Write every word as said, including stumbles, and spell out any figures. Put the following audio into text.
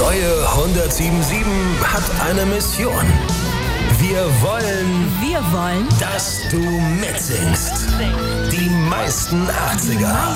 neue hundertsieben sieben hat eine Mission. Wir wollen, Wir wollen, dass du mitsingst. Die meisten achtziger.